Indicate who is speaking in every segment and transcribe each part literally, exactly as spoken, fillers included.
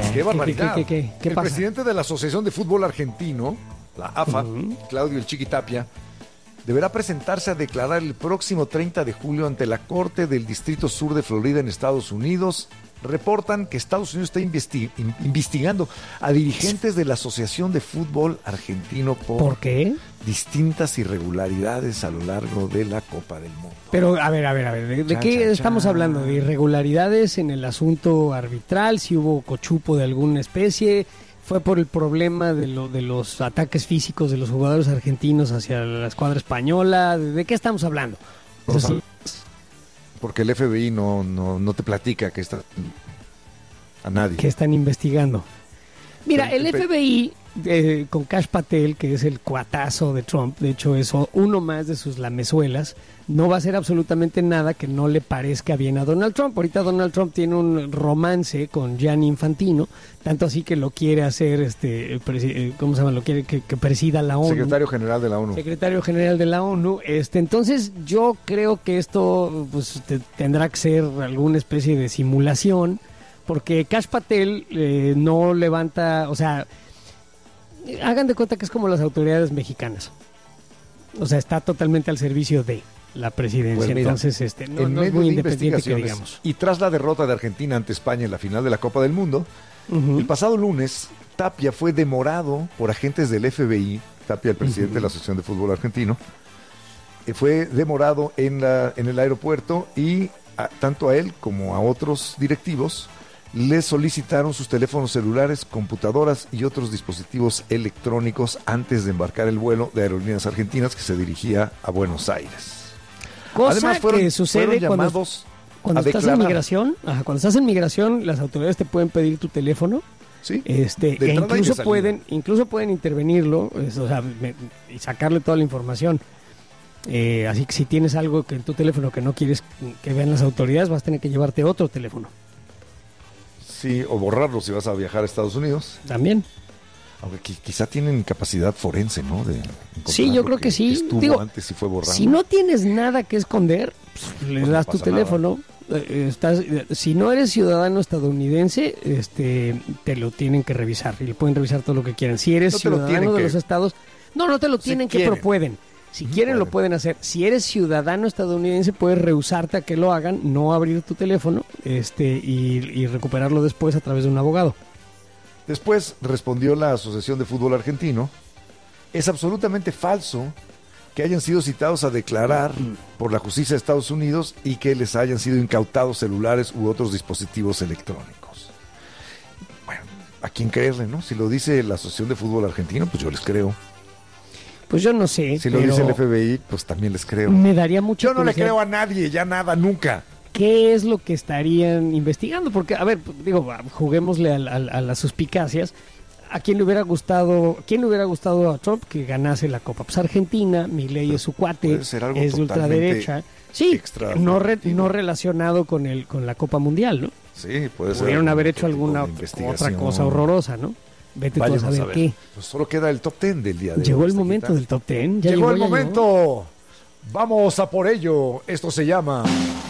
Speaker 1: ¡Qué barbaridad!
Speaker 2: ¿Qué, qué, qué, qué
Speaker 1: el
Speaker 2: pasa?
Speaker 1: presidente de la Asociación de Fútbol Argentino, la A F A, uh-huh. Claudio El Chiqui Tapia, deberá presentarse a declarar el próximo treinta de julio ante la Corte del Distrito Sur de Florida en Estados Unidos. Reportan que Estados Unidos está investi- investigando a dirigentes de la Asociación de Fútbol Argentino por,
Speaker 2: ¿Por qué?
Speaker 1: distintas irregularidades a lo largo de la Copa del Mundo.
Speaker 2: Pero, a ver, a ver, a ver, ¿de, de
Speaker 1: chan,
Speaker 2: qué
Speaker 1: chan,
Speaker 2: estamos
Speaker 1: chan.
Speaker 2: hablando? ¿De irregularidades en el asunto arbitral? ¿Si hubo cochupo de alguna especie? ¿Fue por el problema de, lo, de los ataques físicos de los jugadores argentinos hacia la escuadra española? ¿De, de qué estamos hablando? Eso sí.
Speaker 1: Porque el F B I no, no, no te platica que está a nadie.
Speaker 2: Que están investigando. Mira, el F B I, eh, con Kash Patel, que es el cuatazo de Trump, de hecho es uno más de sus lamezuelas, no va a hacer absolutamente nada que no le parezca bien a Donald Trump. Ahorita Donald Trump tiene un romance con Gianni Infantino, tanto así que lo quiere hacer, este, presi- ¿cómo se llama? Lo quiere que, que presida la ONU.
Speaker 1: Secretario General de la ONU.
Speaker 2: Secretario General de la ONU. Este, entonces yo creo que esto pues te, tendrá que ser alguna especie de simulación, porque Kash Patel eh, no levanta, o sea, hagan de cuenta que es como las autoridades mexicanas. O sea, está totalmente al servicio de la presidencia.
Speaker 1: Pues mira,
Speaker 2: entonces, este, no,
Speaker 1: en
Speaker 2: no es
Speaker 1: medio
Speaker 2: muy
Speaker 1: de
Speaker 2: independiente que
Speaker 1: investigaciones
Speaker 2: digamos.
Speaker 1: y tras la derrota de Argentina ante España en la final de la Copa del Mundo, uh-huh. el pasado lunes Tapia fue demorado por agentes del F B I. Tapia, el presidente uh-huh. de la Asociación de Fútbol Argentino, eh, fue demorado en, la, en el aeropuerto y a, tanto a él como a otros directivos le solicitaron sus teléfonos celulares, computadoras y otros dispositivos electrónicos antes de embarcar el vuelo de Aerolíneas Argentinas que se dirigía a Buenos Aires.
Speaker 2: Cosa
Speaker 1: Además, fueron,
Speaker 2: que sucede
Speaker 1: fueron
Speaker 2: cuando,
Speaker 1: llamados
Speaker 2: cuando
Speaker 1: a
Speaker 2: estás
Speaker 1: declarar.
Speaker 2: en migración. Ajá, cuando estás en migración, las autoridades te pueden pedir tu teléfono.
Speaker 1: Sí,
Speaker 2: este, e incluso pueden, incluso pueden intervenirlo, es, o sea, me, y sacarle toda la información. Eh, así que si tienes algo que en tu teléfono que no quieres que vean las autoridades, vas a tener que llevarte otro teléfono.
Speaker 1: Sí, o borrarlo si vas a viajar a Estados Unidos.
Speaker 2: También.
Speaker 1: Aunque qui- quizá tienen capacidad forense, ¿no? De
Speaker 2: sí, yo creo que, que sí.
Speaker 1: Estuvo
Speaker 2: Digo,
Speaker 1: antes y fue borrado.
Speaker 2: Si no tienes nada que esconder, pues, le
Speaker 1: pues
Speaker 2: das
Speaker 1: no
Speaker 2: tu teléfono. Eh, estás, si no eres ciudadano estadounidense, este, te lo tienen que revisar y le pueden revisar todo lo que quieran. Si eres
Speaker 1: no
Speaker 2: ciudadano de
Speaker 1: que...
Speaker 2: los estados, no, no te lo tienen que, pero pueden. Si quieren
Speaker 1: pueden.
Speaker 2: lo pueden hacer. Si eres ciudadano estadounidense puedes rehusarte a que lo hagan, no abrir tu teléfono, este, y, y recuperarlo después a través de un abogado.
Speaker 1: Después respondió la Asociación de Fútbol Argentino: es absolutamente falso que hayan sido citados a declarar por la justicia de Estados Unidos y que les hayan sido incautados celulares u otros dispositivos electrónicos. Bueno, ¿a quién creerle, no? Si lo dice la Asociación de Fútbol Argentino, pues yo les creo.
Speaker 2: Pues yo no sé.
Speaker 1: Si lo dice el F B I, pues también les creo.
Speaker 2: Me daría mucho.
Speaker 1: Yo no le creo a nadie, ya nada, nunca.
Speaker 2: ¿Qué es lo que estarían investigando? Porque, a ver, digo, juguémosle a, a, a las suspicacias. ¿A quién le hubiera gustado, quién le hubiera gustado a Trump que ganase la Copa? Pues Argentina, Milei es su cuate, es de ultraderecha. Sí, no, re, no relacionado con el con la Copa Mundial, ¿no?
Speaker 1: Sí, puede ser.
Speaker 2: Pudieron haber hecho alguna otra cosa horrorosa, ¿no? Vete tú a saber, a ver qué.
Speaker 1: Pues solo queda el top ten del día de hoy.
Speaker 2: Llegó el momento del top ten.
Speaker 1: ¿Ya llegó, llegó el momento. Llegó. Vamos a por ello. Esto se llama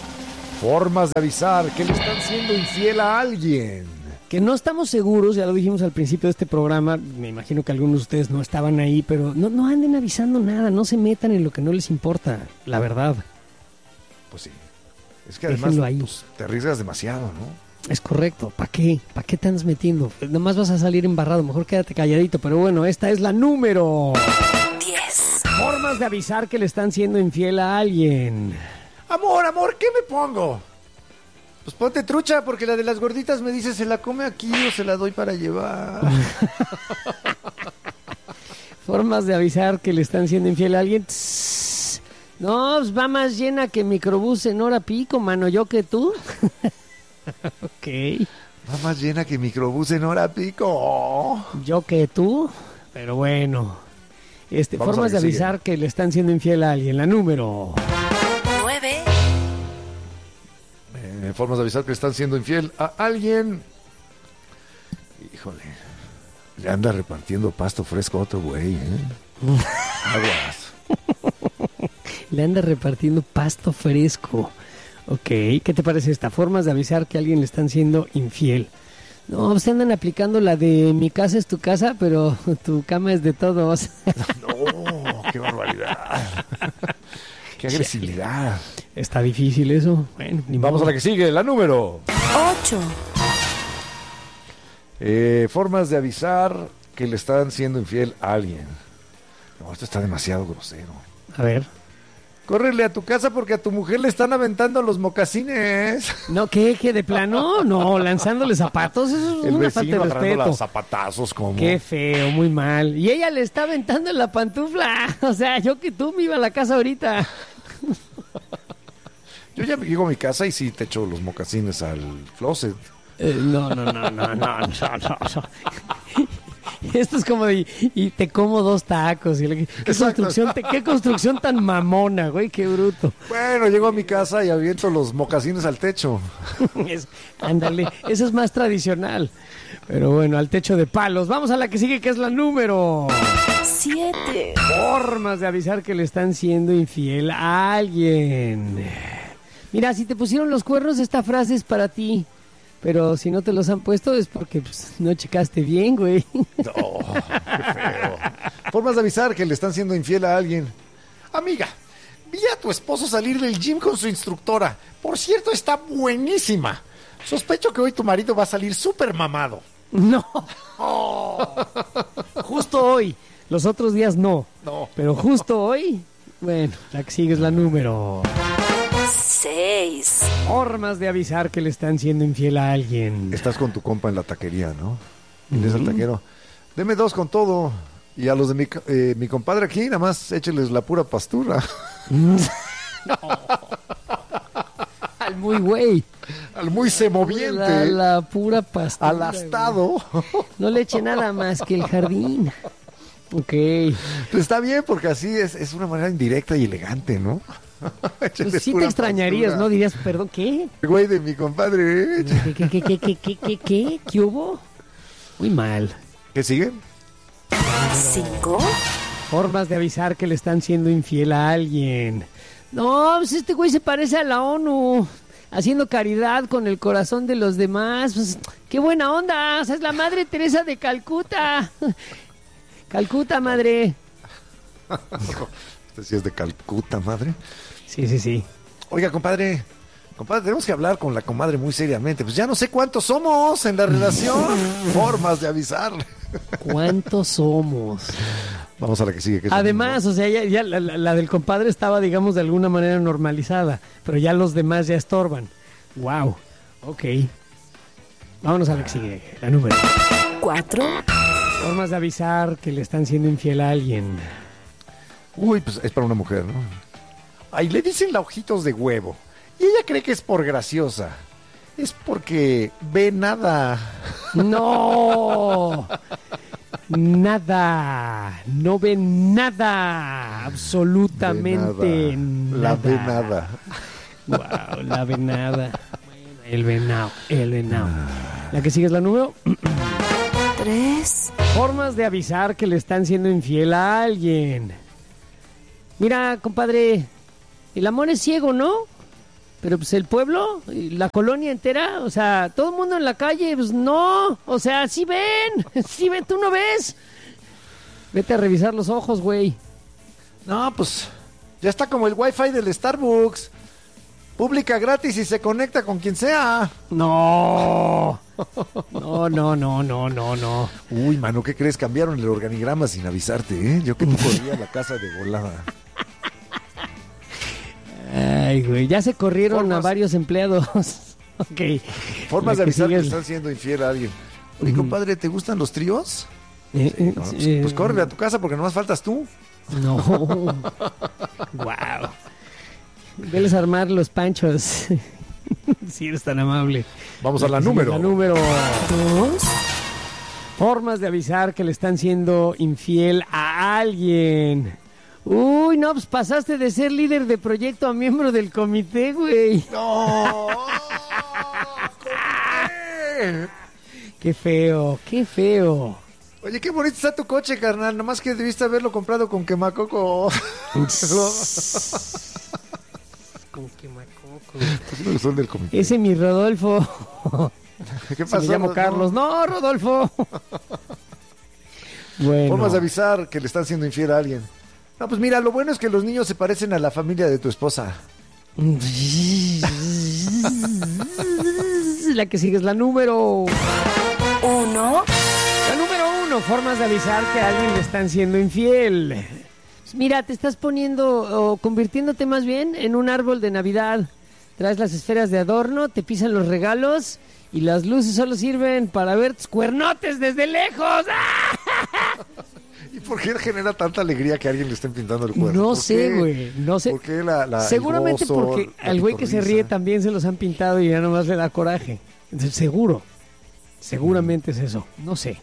Speaker 1: formas de avisar que le están siendo infiel a alguien.
Speaker 2: Que no estamos seguros, ya lo dijimos al principio de este programa, me imagino que algunos de ustedes no estaban ahí, pero no, no anden avisando nada, no se metan en lo que no les importa, la verdad.
Speaker 1: Pues sí. Es que además pues, te arriesgas demasiado, ¿no?
Speaker 2: Es correcto. ¿Para qué? ¿Para qué te andas metiendo? Nada más vas a salir embarrado. Mejor quédate calladito. Pero bueno, esta es la número
Speaker 3: diez.
Speaker 2: Formas de avisar que le están siendo infiel a alguien.
Speaker 1: Amor, amor, ¿qué me pongo? Pues ponte trucha, porque la de las gorditas me dice, ¿se la come aquí o se la doy para llevar?
Speaker 2: Formas de avisar que le están siendo infiel a alguien. Tss. No, pues va más llena que microbús en hora pico, mano. ¿Yo que tú? Ok.
Speaker 1: Va más llena que microbús en hora pico.
Speaker 2: Yo que tú, pero bueno. Este,
Speaker 1: Vamos
Speaker 2: formas de avisar sigue. que le están siendo infiel a alguien. La número
Speaker 3: nueve.
Speaker 1: Eh, formas de avisar que le están siendo infiel a alguien. Híjole. Le anda repartiendo pasto fresco a otro güey, ¿eh? Aguas.
Speaker 2: Le anda repartiendo pasto fresco. Ok, ¿qué te parece esta? Formas de avisar que a alguien le están siendo infiel. No, se andan aplicando la de mi casa es tu casa, pero tu cama es de todos.
Speaker 1: No, qué barbaridad. Qué agresividad.
Speaker 2: Está difícil eso. Bueno, ni
Speaker 1: Vamos
Speaker 2: modo.
Speaker 1: a la que sigue, la número.
Speaker 3: ocho,
Speaker 1: Eh, formas de avisar que le están siendo infiel a alguien. No, esto está demasiado grosero.
Speaker 2: A ver.
Speaker 1: Córrele a tu casa porque a tu mujer le están aventando los mocasines.
Speaker 2: No, ¿qué? ¿Qué de plano? No, lanzándole zapatos, eso es
Speaker 1: El
Speaker 2: una falta
Speaker 1: vecino
Speaker 2: de
Speaker 1: agarrando
Speaker 2: respeto.
Speaker 1: los zapatazos como...
Speaker 2: Qué feo, muy mal. Y ella le está aventando en la pantufla. O sea, yo que tú me iba a la casa ahorita.
Speaker 1: Yo ya llego a mi casa y sí te echo los mocasines al closet.
Speaker 2: Eh, no, no, no, no, no, no, no, no. Esto es como de, y te como dos tacos. Y le- ¿qué,
Speaker 1: Exacto.
Speaker 2: construcción, te- qué construcción tan mamona, güey, qué bruto.
Speaker 1: Bueno, llego a mi casa y aviento los mocasines al techo.
Speaker 2: Es- ándale, eso es más tradicional. Pero bueno, al techo de palos. Vamos a la que sigue, que es la número.
Speaker 3: siete,
Speaker 2: Formas de avisar que le están siendo infiel a alguien. Mira, si te pusieron los cuernos, esta frase es para ti. Pero si no te los han puesto es porque pues, no checaste bien, güey.
Speaker 1: No, qué feo. Formas de avisar que le están siendo infiel a alguien. Amiga, vi a tu esposo salir del gym con su instructora. Por cierto, está buenísima. Sospecho que hoy tu marido va a salir súper mamado.
Speaker 2: No. Justo hoy. Los otros días no.
Speaker 1: No.
Speaker 2: Pero justo hoy, bueno, la que sigue es la número.
Speaker 3: seis,
Speaker 2: Formas de avisar que le están siendo infiel a alguien.
Speaker 1: Estás con tu compa en la taquería, ¿no? Y dices al taquero, deme dos con todo. Y a los de mi, co- eh, mi compadre aquí, nada más écheles la pura pastura.
Speaker 2: Al muy güey.
Speaker 1: Al muy semoviente.
Speaker 2: La, la pura pasta.
Speaker 1: Al astado.
Speaker 2: No le eche nada más que el jardín. Ok.
Speaker 1: Pues está bien, porque así es, es una manera indirecta y elegante, ¿no? Écheles
Speaker 2: Pues sí te
Speaker 1: pura
Speaker 2: extrañarías,
Speaker 1: pastura.
Speaker 2: ¿no? Dirías, perdón, ¿qué?
Speaker 1: Güey de mi compadre. ¿eh?
Speaker 2: ¿Qué, qué, qué, qué, qué, qué, qué, qué? ¿Qué hubo? Muy mal.
Speaker 1: ¿Qué sigue?
Speaker 3: cinco,
Speaker 2: Formas de avisar que le están siendo infiel a alguien. No, pues este güey se parece a la ONU. Haciendo caridad con el corazón de los demás. Pues, qué buena onda. O sea, es la Madre Teresa de Calcuta. Calcuta, madre.
Speaker 1: Este sí es de Calcuta, madre.
Speaker 2: Sí, sí, sí.
Speaker 1: Oiga, compadre. Compadre, tenemos que hablar con la comadre muy seriamente. Pues ya no sé cuántos somos en la relación. Formas de avisar.
Speaker 2: ¿Cuántos somos?
Speaker 1: Vamos a la que sigue. Que es la
Speaker 2: Además, o sea, ya, ya la, la- la del compadre estaba, digamos, de alguna manera normalizada, pero ya los demás ya estorban. Wow. Ok. Vámonos a la que sigue, la número.
Speaker 3: cuatro,
Speaker 2: Formas de avisar que le están siendo infiel a alguien.
Speaker 1: Uy, pues es para una mujer, ¿no? Ay, le dicen la ojitos de huevo. Y ella cree que es por graciosa. Es porque ve nada.
Speaker 2: ¡No! Nada. No ve nada. Absolutamente
Speaker 1: Ve
Speaker 2: nada.
Speaker 1: La ve nada.
Speaker 2: Wow, la venada. Bueno, el venado, el venado. La que sigue es la número.
Speaker 3: tres,
Speaker 2: Formas de avisar que le están siendo infiel a alguien. Mira, compadre, el amor es ciego, ¿no? Pero pues el pueblo, y la colonia entera, o sea, todo el mundo en la calle, pues no. O sea, sí ven, sí ven, tú no ves. Vete a revisar los ojos, güey.
Speaker 1: No, pues ya está como el wifi del Starbucks. Pública gratis y se conecta con quien sea.
Speaker 2: No. No, no, no, no, no, no.
Speaker 1: Uy, mano, ¿qué crees? Cambiaron el organigrama sin avisarte, ¿eh? Yo que te corría a la casa de volada.
Speaker 2: Ay, güey, ya se corrieron
Speaker 1: Formas.
Speaker 2: a varios empleados. Ok.
Speaker 1: Formas
Speaker 2: La
Speaker 1: de
Speaker 2: que
Speaker 1: avisar
Speaker 2: sigue
Speaker 1: que
Speaker 2: es-
Speaker 1: están siendo infiel a alguien. Oye, compadre, ¿te gustan los tríos?
Speaker 2: Eh, eh,
Speaker 1: No, pues,
Speaker 2: eh,
Speaker 1: pues córrele a tu casa porque nomás faltas tú.
Speaker 2: No. Wow. Veles a armar los panchos. Si eres tan amable.
Speaker 1: Vamos a la
Speaker 2: que sigue es
Speaker 1: número.
Speaker 2: La número.
Speaker 3: dos,
Speaker 2: Formas de avisar que le están siendo infiel a alguien. Uy, no, pues pasaste de ser líder de proyecto a miembro del comité, güey.
Speaker 1: ¡No! ¿Cómo?
Speaker 2: Qué feo, qué feo.
Speaker 1: Oye, qué bonito está tu coche, carnal. Nomás que debiste haberlo comprado con quemacoco.
Speaker 2: Como que macoco.
Speaker 1: Son del comité.
Speaker 2: Ese mi Rodolfo.
Speaker 1: ¿Qué
Speaker 2: Si
Speaker 1: pasó?
Speaker 2: me llamo Carlos. No, Rodolfo. Bueno.
Speaker 1: Formas de avisar que le están siendo infiel a alguien. No, pues mira, lo bueno es que los niños se parecen a la familia de tu esposa.
Speaker 2: La que sigue es la número...
Speaker 3: Uno.
Speaker 2: La número uno, formas de avisar que a alguien le están siendo infiel. Mira, te estás poniendo o convirtiéndote más bien en un árbol de Navidad. Traes las esferas de adorno, te pisan los regalos y las luces solo sirven para ver tus cuernotes desde lejos.
Speaker 1: ¿Y por qué genera tanta alegría que a alguien le estén pintando el cuerno?
Speaker 2: No
Speaker 1: ¿Por
Speaker 2: sé,
Speaker 1: qué?
Speaker 2: güey, no sé.
Speaker 1: ¿Por qué la, la, el
Speaker 2: Seguramente
Speaker 1: gozo,
Speaker 2: porque
Speaker 1: la
Speaker 2: al güey que se
Speaker 1: pitorrisa?
Speaker 2: ríe también se los han pintado y ya nomás le da coraje. Entonces, seguro, seguramente es eso, no sé.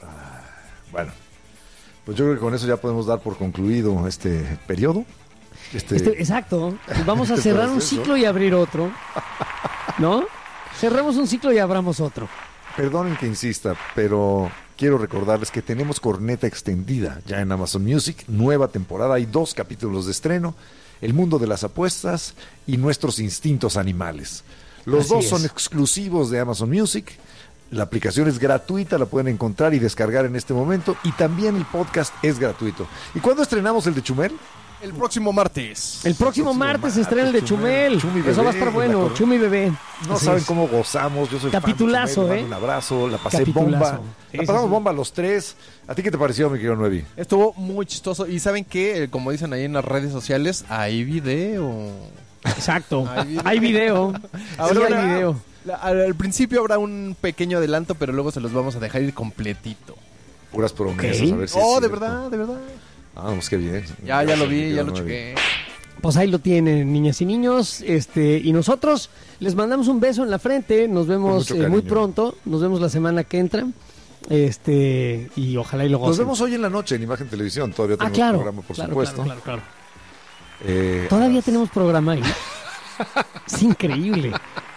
Speaker 1: Bueno, pues yo creo que con eso ya podemos dar por concluido este periodo. Este,
Speaker 2: Este- exacto, vamos a
Speaker 1: este
Speaker 2: cerrar un
Speaker 1: proceso.
Speaker 2: ciclo y abrir otro, ¿no? Cerramos un ciclo y abramos otro.
Speaker 1: Perdonen que insista, pero quiero recordarles que tenemos corneta extendida ya en Amazon Music, nueva temporada, hay dos capítulos de estreno, El mundo de las apuestas y Nuestros instintos animales. Los
Speaker 2: Así
Speaker 1: dos
Speaker 2: es.
Speaker 1: son exclusivos de Amazon Music. La aplicación es gratuita, la pueden encontrar y descargar en este momento, y también el podcast es gratuito. ¿Y cuándo estrenamos el de Chumel?
Speaker 4: El próximo martes.
Speaker 2: El próximo,
Speaker 1: próximo
Speaker 2: martes
Speaker 1: martes,
Speaker 2: se estrena el de
Speaker 1: Chumel.
Speaker 2: Chumel.
Speaker 1: Chumi
Speaker 2: Eso va a
Speaker 1: Bebé,
Speaker 2: estar
Speaker 1: la
Speaker 2: bueno,
Speaker 1: corona.
Speaker 2: Chumi Bebé.
Speaker 1: No
Speaker 2: Así
Speaker 1: saben
Speaker 2: es.
Speaker 1: cómo gozamos. Yo soy
Speaker 2: Capitulazo,
Speaker 1: fan de Chumel,
Speaker 2: ¿eh?
Speaker 1: Un abrazo, la pasé
Speaker 2: Capitulazo.
Speaker 1: bomba.
Speaker 2: Sí,
Speaker 1: La
Speaker 2: sí,
Speaker 1: pasamos
Speaker 2: sí.
Speaker 1: bomba los tres. ¿A ti qué te pareció, mi querido Nuevi?
Speaker 4: Estuvo muy chistoso. Y ¿saben qué? Eh, Como dicen ahí en las redes sociales, hay video.
Speaker 2: Exacto.
Speaker 4: Hay video.
Speaker 2: Hay video.
Speaker 4: Ahora
Speaker 2: Sí, hay
Speaker 4: habrá-
Speaker 2: video.
Speaker 4: La- al, al principio habrá un pequeño adelanto, pero luego se los vamos a dejar ir completito.
Speaker 1: Puras promesas.
Speaker 2: Ok.
Speaker 1: A ver si
Speaker 4: Oh,
Speaker 1: es
Speaker 4: de
Speaker 1: cierto.
Speaker 4: verdad, de verdad.
Speaker 1: Ah, pues qué bien.
Speaker 4: Ya, ya lo
Speaker 1: Gracias, mi
Speaker 4: vi,
Speaker 1: querido
Speaker 4: ya lo
Speaker 1: Nuevi.
Speaker 4: chequé.
Speaker 2: Pues ahí lo tienen, niñas y niños. Este, y nosotros les mandamos un beso en la frente. Nos vemos
Speaker 1: mucho
Speaker 2: eh, muy
Speaker 1: cariño.
Speaker 2: pronto. Nos vemos la semana que entra. Este, y ojalá y lo
Speaker 1: Nos
Speaker 2: gocen.
Speaker 1: vemos hoy en la noche en Imagen Televisión. Todavía
Speaker 2: Ah,
Speaker 1: tenemos
Speaker 2: claro.
Speaker 1: programa, por
Speaker 2: claro,
Speaker 1: supuesto.
Speaker 2: claro, claro, claro.
Speaker 1: Eh,
Speaker 2: Todavía
Speaker 1: a las-
Speaker 2: tenemos programa ahí. Es increíble.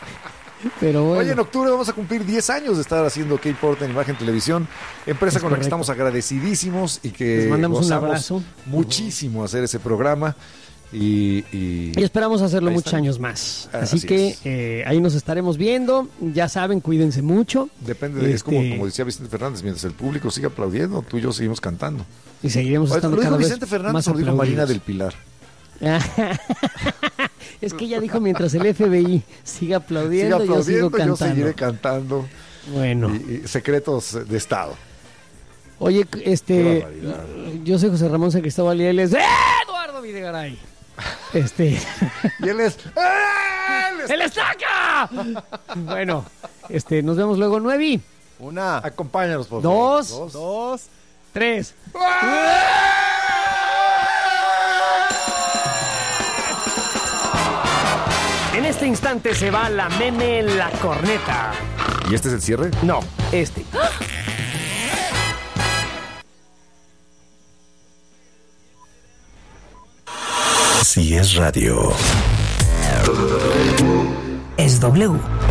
Speaker 2: Pero bueno.
Speaker 1: Hoy en octubre vamos a cumplir diez años de estar haciendo K-Port en Imagen Televisión, empresa
Speaker 2: Es
Speaker 1: con la que
Speaker 2: correcto.
Speaker 1: estamos agradecidísimos y que
Speaker 2: Les mandamos un
Speaker 1: gozamos
Speaker 2: abrazo.
Speaker 1: muchísimo hacer ese programa y, y-
Speaker 2: Y esperamos hacerlo
Speaker 1: Ahí
Speaker 2: muchos
Speaker 1: están.
Speaker 2: años más.
Speaker 1: Ah,
Speaker 2: Así,
Speaker 1: así
Speaker 2: que
Speaker 1: es.
Speaker 2: eh, ahí nos estaremos viendo. Ya saben, cuídense mucho.
Speaker 1: depende de, es como,
Speaker 2: Este-
Speaker 1: como decía Vicente Fernández, mientras el público siga aplaudiendo, tú y yo seguimos cantando.
Speaker 2: Y seguiremos
Speaker 1: Oye,
Speaker 2: estando
Speaker 1: ¿lo dijo
Speaker 2: cada vez
Speaker 1: Vicente Fernández
Speaker 2: más
Speaker 1: o lo dijo Marina
Speaker 2: aplaudidos.
Speaker 1: del Pilar?
Speaker 2: Es que ella dijo mientras el F B I siga aplaudiendo,
Speaker 1: Siga
Speaker 2: yo sigo
Speaker 1: aplaudiendo, yo,
Speaker 2: cantando.
Speaker 1: seguiré cantando.
Speaker 2: Bueno,
Speaker 1: Y, y secretos de Estado.
Speaker 2: oye, este,
Speaker 1: Qué barbaridad.
Speaker 2: yo soy José Ramón San Cristóbal y él es Eduardo Videgaray. Este,
Speaker 1: Y él es... ¡Él es-
Speaker 2: ¡el estaca! Bueno, este, nos vemos luego nueve,
Speaker 4: Una,
Speaker 1: Acompáñanos, por favor.
Speaker 2: Dos.
Speaker 4: dos.
Speaker 2: tres. En este instante se va la meme la corneta.
Speaker 1: ¿Y este es el cierre?
Speaker 2: No, este.
Speaker 5: Si es radio.
Speaker 3: Es W.